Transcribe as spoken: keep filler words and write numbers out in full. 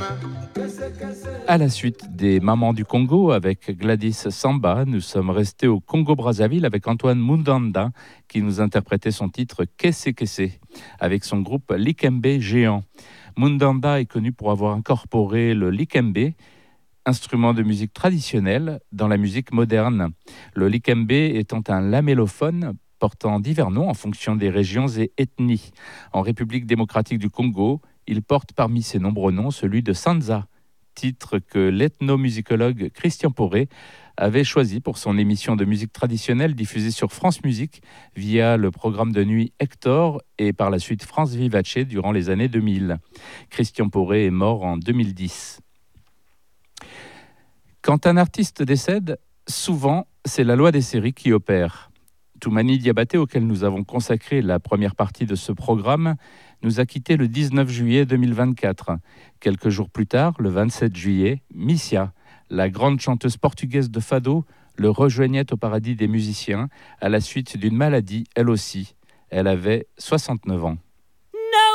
À la suite des Mamans du Congo avec Gladys Samba, nous sommes restés au Congo-Brazzaville avec Antoine Mundanda qui nous interprétait son titre Kesse Kesse avec son groupe Likembe Géant. Mundanda est connu pour avoir incorporé le likembe, instrument de musique traditionnelle, dans la musique moderne. Le likembe étant un lamellophone portant divers noms en fonction des régions et ethnies. En République démocratique du Congo, il porte parmi ses nombreux noms celui de Sanza, titre que l'ethnomusicologue Christian Poré avait choisi pour son émission de musique traditionnelle diffusée sur France Musique via le programme de nuit Hector et par la suite France Vivace durant les années deux mille. Christian Poré est mort en deux mille dix. Quand un artiste décède, souvent c'est la loi des séries qui opère. Toumani Diabaté, auquel nous avons consacré la première partie de ce programme, nous a quittés le dix-neuf juillet deux mille vingt-quatre. Quelques jours plus tard, le vingt-sept juillet, Missia, la grande chanteuse portugaise de fado, le rejoignait au paradis des musiciens à la suite d'une maladie, elle aussi. Elle avait soixante-neuf ans.